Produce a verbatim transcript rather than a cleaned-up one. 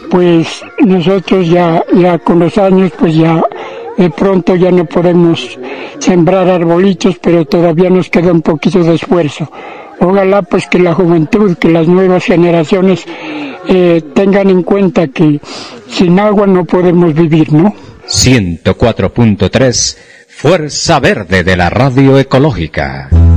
pues nosotros ya, ya con los años, pues ya de pronto ya no podemos sembrar arbolitos, pero todavía nos queda un poquito de esfuerzo. Ojalá pues que la juventud, que las nuevas generaciones eh, tengan en cuenta que sin agua no podemos vivir, ¿no? ciento cuatro punto tres, Fuerza Verde de la Radio Ecológica.